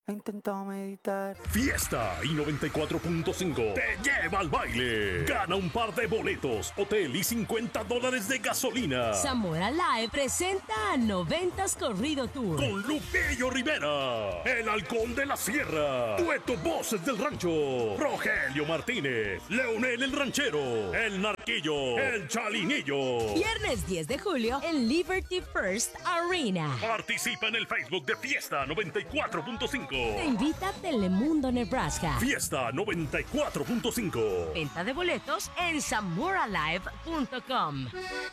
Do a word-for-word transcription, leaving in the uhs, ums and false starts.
he intentado meditar. Fiesta y noventa y cuatro punto cinco te lleva al baile. Gana un par de boletos, hotel y cincuenta dólares de gasolina. Zamora Live presenta a Noventas Corrido Tour. Con Lupillo Rivera, el Halcón de la Sierra, Dueto Voces del Rancho, Rogelio Martínez, Leonel el Ranchero, El Narquillo, El Chalinillo. Viernes diez de julio en Liberty First Arena. Participa en el Facebook de Fiesta noventa y cuatro punto cinco. Te invita Telemundo Nebraska. Fiesta noventa y cuatro punto cinco. Venta de boletos en zamora live punto com.